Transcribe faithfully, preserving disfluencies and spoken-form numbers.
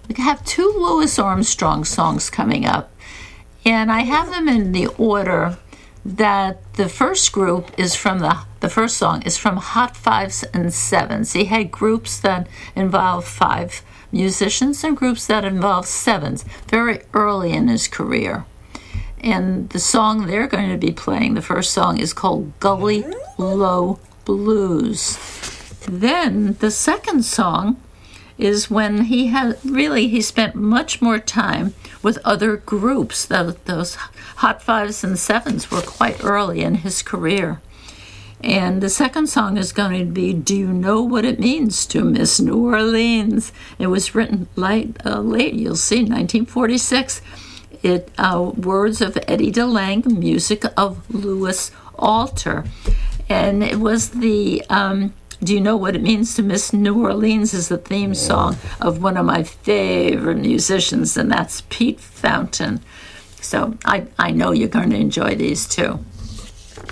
we have two Louis Armstrong songs coming up, and I have them in the order that the first group is from the the first song is from Hot Fives and Sevens. He had groups that involve five musicians and groups that involve sevens very early in his career. And the song they're going to be playing, the first song, is called Gully Low Blues. Then the second song is when he had really he spent much more time with other groups. Those, those Hot Fives and Sevens were quite early in his career. And the second song is going to be Do You Know What It Means to Miss New Orleans? It was written late, uh, late you'll see, nineteen forty-six. It uh, words of Eddie DeLange, music of Louis Alter. And it was the... Um, Do You Know What It Means to Miss New Orleans is the theme song of one of my favorite musicians, and that's Pete Fountain. So I, I know you're going to enjoy these too.